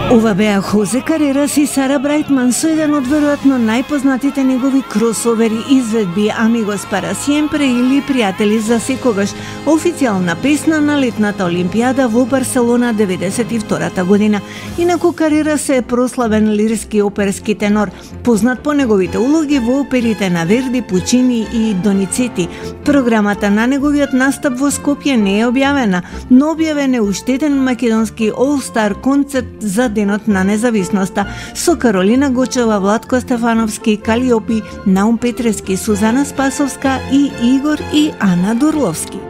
Ова беа Хозе Карерас и Сара Брайтман со еден од веројатно најпознатите негови кросовери изведби Амигос пара сиемпре или Пријатели за секогаш, официјална песна на летната Олимпијада во Барселона 92 година. Инаку Карерас е прославен лирски оперски тенор, познат по неговите улоги во оперите на Верди, Пучини и Доницети. Програмата на неговиот настап во Скопје не е објавена, но објавен е уштетен македонски All-Star концерт за Денот на независноста со Каролина Гочева, Владко Стефановски, Калиопи, Наум Петревски, Сузана Спасовска и Игор и Ана Дурловски.